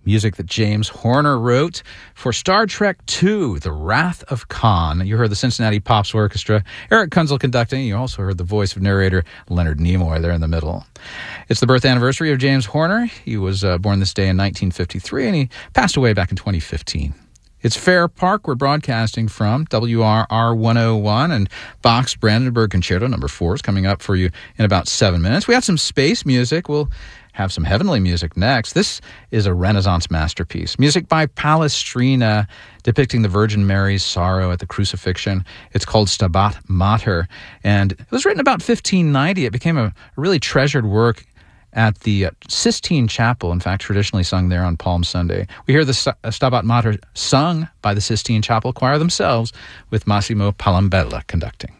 Music that James Horner wrote for Star Trek II, The Wrath of Khan. You heard the Cincinnati Pops Orchestra, Eric Kunzel conducting. You also heard the voice of narrator Leonard Nimoy there in the middle. It's the birth anniversary of James Horner. He was born this day in 1953, and he passed away back in 2015. It's Fair Park. We're broadcasting from WRR 101, and Bach's Brandenburg Concerto No. 4 is coming up for you in about 7 minutes. We have some space music. We'll have some heavenly music next. This is a Renaissance masterpiece. Music by Palestrina, depicting the Virgin Mary's sorrow at the crucifixion. It's called Stabat Mater, and it was written about 1590. It became a really treasured work at the Sistine Chapel, in fact, traditionally sung there on Palm Sunday. We hear the Stabat Mater sung by the Sistine Chapel Choir themselves, with Massimo Palambella conducting.